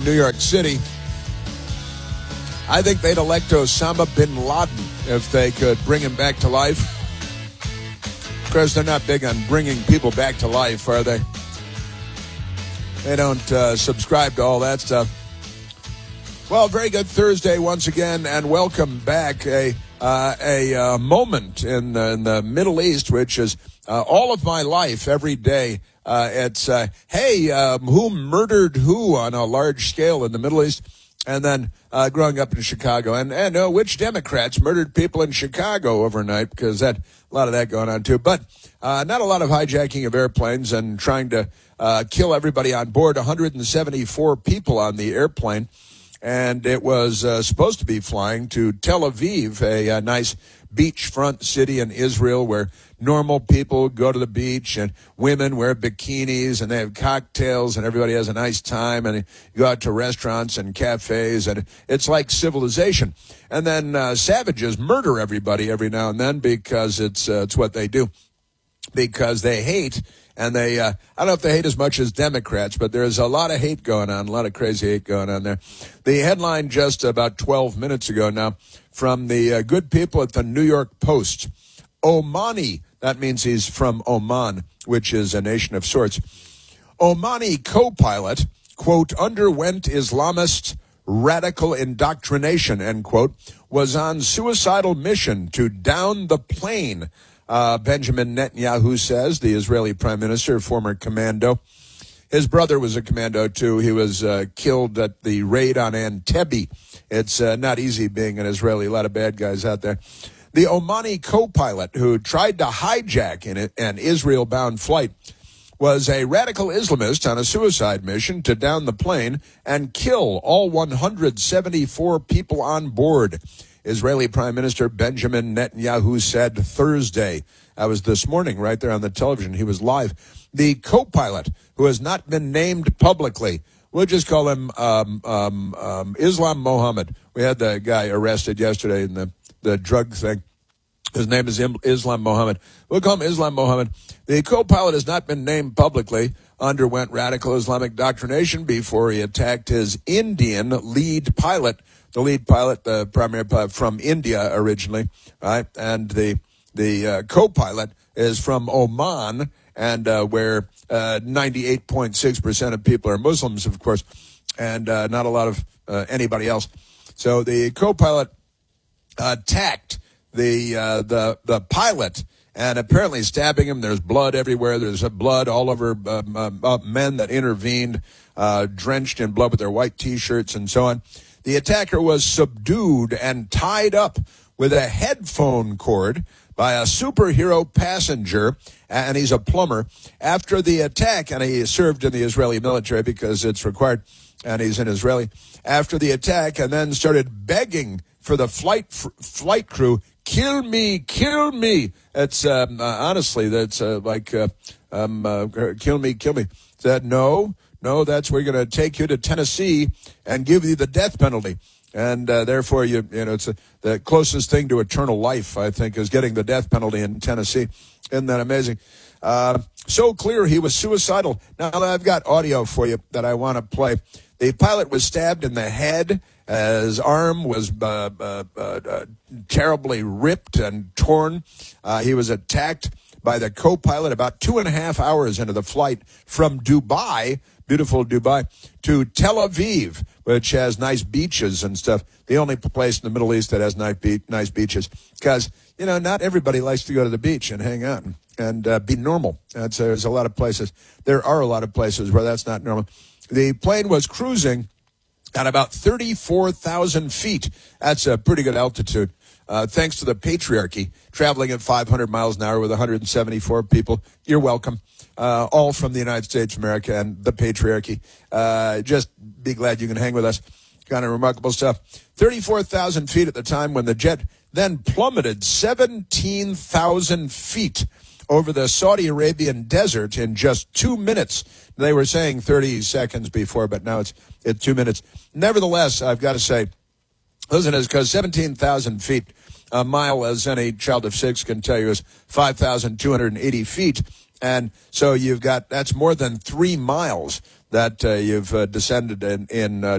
New York City. I think they'd elect Osama bin Laden if they could bring him back to life. Of course, they're not big on bringing people back to life, are they? They don't subscribe to all that stuff. Well, very good Thursday once again, and welcome back. A moment in the Middle East, which is all of my life, every day. It's, who murdered who on a large scale in the Middle East? And then growing up in Chicago. And which Democrats murdered people in Chicago overnight, because a lot of that going on, too. But not a lot of hijacking of airplanes and trying to kill everybody on board. 174 people on the airplane. And it was supposed to be flying to Tel Aviv, a nice beachfront city in Israel where normal people go to the beach and women wear bikinis and they have cocktails and everybody has a nice time and you go out to restaurants and cafes and it's like civilization. And then savages murder everybody every now and then because it's what they do, because they hate. And they, I don't know if they hate as much as Democrats, but there's a lot of hate going on, a lot of crazy hate going on there. The headline just about 12 minutes ago now from the good people at the New York Post. Omani, that means he's from Oman, which is a nation of sorts. Omani co-pilot, quote, underwent Islamist radical indoctrination, end quote, was on suicidal mission to down the plane. Benjamin Netanyahu says, the Israeli prime minister, former commando. His brother was a commando, too. He was killed at the raid on Entebbe. It's not easy being an Israeli. A lot of bad guys out there. The Omani co-pilot who tried to hijack an Israel-bound flight was a radical Islamist on a suicide mission to down the plane and kill all 174 people on board. Israeli Prime Minister Benjamin Netanyahu said Thursday. That was this morning right there on the television. He was live. The co-pilot, who has not been named publicly, we'll just call him Islam Mohammed. We had the guy arrested yesterday in the drug thing. His name is Islam Mohammed. We'll call him Islam Mohammed. The co-pilot has not been named publicly, underwent radical Islamic indoctrination before he attacked his Indian lead pilot. The lead pilot, the primary pilot from India originally, right? And the co-pilot is from Oman, and where 98.6% of people are Muslims, of course, and not a lot of anybody else. So the co-pilot attacked the pilot and apparently stabbing him. There's blood everywhere. There's blood all over men that intervened, drenched in blood with their white T-shirts and so on. The attacker was subdued and tied up with a headphone cord by a superhero passenger, and he's a plumber. After the attack, and he served in the Israeli military because it's required, and he's an Israeli. After the attack, and then started begging for the flight crew, kill me, kill me. It's honestly, that's kill me, kill me. Said no, that's we're going to take you to Tennessee and give you the death penalty. And therefore, it's the closest thing to eternal life, I think, is getting the death penalty in Tennessee. Isn't that amazing? So clear he was suicidal. Now, I've got audio for you that I want to play. The pilot was stabbed in the head. His arm was terribly ripped and torn. He was attacked by the co-pilot about 2.5 hours into the flight from Dubai, beautiful Dubai, to Tel Aviv, which has nice beaches and stuff. The only place in the Middle East that has nice beaches. Because, not everybody likes to go to the beach and hang out and be normal. There's a lot of places. There are a lot of places where that's not normal. The plane was cruising at about 34,000 feet. That's a pretty good altitude. Thanks to the patriarchy, traveling at 500 miles an hour with 174 people. You're welcome. All from the United States of America and the patriarchy. Just be glad you can hang with us. Kind of remarkable stuff. 34,000 feet at the time when the jet then plummeted 17,000 feet over the Saudi Arabian desert in just 2 minutes. They were saying 30 seconds before, but now it's 2 minutes. Nevertheless, I've got to say, listen, it's because 17,000 feet, a mile, as any child of 6 can tell you, is 5,280 feet. And so that's more than 3 miles that you've descended in